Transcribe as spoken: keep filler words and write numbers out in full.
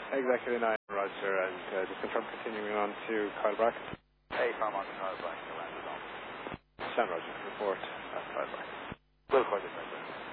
Executive nine, Roger, and uh, just confirm continuing on to Kyle Bracken. Hey, Paramount to Kyle Bracken, the landed on. Shan Roger, report. That's Kyle Bracken. Will call you,